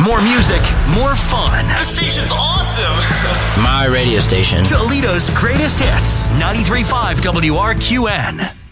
More music, more fun. This station's awesome. My radio station. Toledo's greatest hits. 93.5 WRQN.